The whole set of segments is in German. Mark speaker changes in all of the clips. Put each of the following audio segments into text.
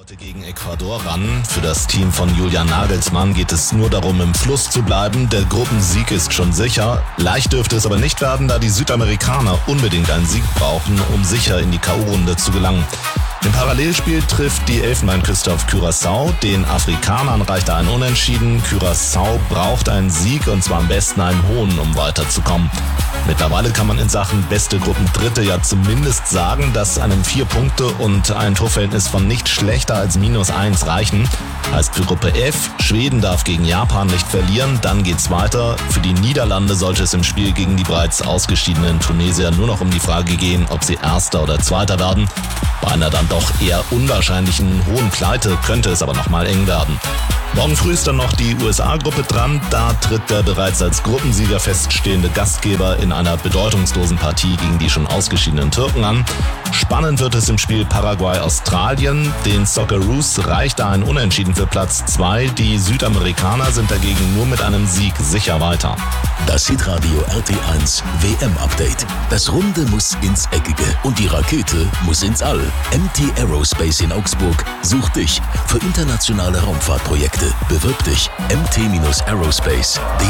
Speaker 1: heute gegen Ecuador ran. Für das Team von Julian Nagelsmann geht es nur darum, im Fluss zu bleiben. Der Gruppensieg ist schon sicher. Leicht dürfte es aber nicht werden, da die Südamerikaner unbedingt einen Sieg brauchen, um sicher in die K.O.-Runde zu gelangen. Im Parallelspiel trifft die Elfenbeinküste auf Curaçao. Den Afrikanern reicht ein Unentschieden. Curaçao braucht einen Sieg und zwar am besten einen hohen, um weiterzukommen. Mittlerweile kann man in Sachen beste Gruppendritte ja zumindest sagen, dass einem 4 Punkte und ein Torverhältnis von nicht schlechter als -1 reichen. Heißt für Gruppe F, Schweden darf gegen Japan nicht verlieren, dann geht's weiter. Für die Niederlande sollte es im Spiel gegen die bereits ausgeschiedenen Tunesier nur noch um die Frage gehen, ob sie Erster oder Zweiter werden. Bei einer dann doch eher unwahrscheinlichen hohen Pleite könnte es aber nochmal eng werden. Morgen früh ist dann noch die USA-Gruppe dran. Da tritt der bereits als Gruppensieger feststehende Gastgeber in einer bedeutungslosen Partie gegen die schon ausgeschiedenen Türken an. Spannend wird es im Spiel Paraguay-Australien. Den Socceroos reicht da ein Unentschieden für Platz 2. Die Südamerikaner sind dagegen nur mit einem Sieg sicher weiter.
Speaker 2: Das Hitradio RT1 WM-Update. Das Runde muss ins Eckige und die Rakete muss ins All. MT Aerospace in Augsburg sucht dich für internationale Raumfahrtprojekte. Bewirb dich mt-aerospace.de.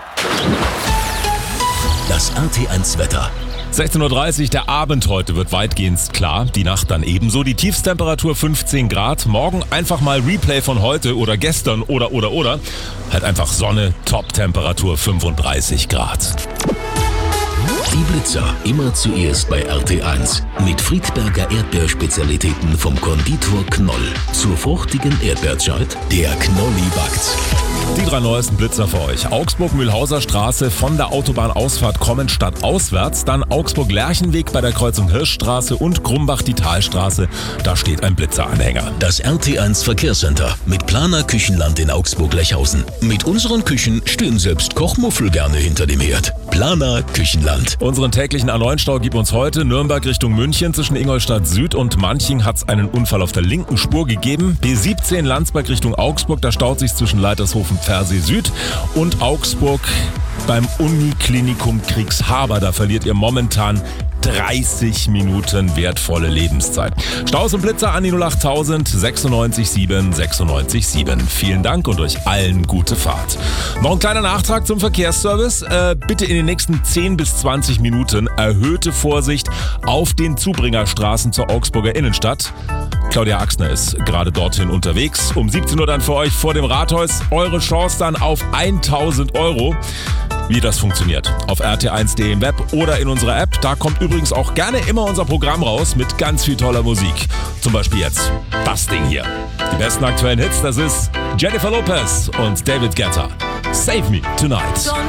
Speaker 2: Das RT1 Wetter.
Speaker 3: 16:30 Uhr, der Abend heute wird weitgehend klar, die Nacht dann ebenso. Die Tiefstemperatur 15 Grad. Morgen einfach mal Replay von heute oder gestern oder. Halt einfach Sonne, Top-Temperatur 35 Grad.
Speaker 2: Die Blitzer immer zuerst bei RT1 mit Friedberger Erdbeerspezialitäten vom Konditor Knoll. Zur fruchtigen Erdbeerzeit, der Knolli backt.
Speaker 3: Die 3 neuesten Blitzer für euch. Augsburg-Mühlhauser Straße von der Autobahnausfahrt kommend stadtauswärts. Dann Augsburg-Lerchenweg bei der Kreuzung Hirschstraße und Grumbach die Talstraße. Da steht ein Blitzeranhänger.
Speaker 2: Das RT1 Verkehrscenter mit Planer Küchenland in Augsburg-Lechhausen. Mit unseren Küchen stehen selbst Kochmuffel gerne hinter dem Herd. Planer Küchenland.
Speaker 3: Unseren täglichen A9-Stau gibt uns heute Nürnberg Richtung München. Zwischen Ingolstadt Süd und Manching hat es einen Unfall auf der linken Spur gegeben. B17 Landsberg Richtung Augsburg, da staut sich zwischen Leitershofen Pfersee Süd und Augsburg beim Uniklinikum Kriegshaber. Da verliert ihr momentan 30 Minuten wertvolle Lebenszeit. Staus und Blitzer an die 08000 96 7 96 7. Vielen Dank und euch allen gute Fahrt. Noch ein kleiner Nachtrag zum Verkehrsservice. Bitte in den nächsten 10 bis 20 Minuten erhöhte Vorsicht auf den Zubringerstraßen zur Augsburger Innenstadt. Claudia Axner ist gerade dorthin unterwegs. Um 17 Uhr dann für euch vor dem Rathaus. Eure Chance dann auf 1000 Euro. Wie das funktioniert, auf rt1.de im Web oder in unserer App. Da kommt übrigens auch gerne immer unser Programm raus mit ganz viel toller Musik. Zum Beispiel jetzt das Ding hier. Die besten aktuellen Hits, das ist Jennifer Lopez und David Guetta. Save Me Tonight.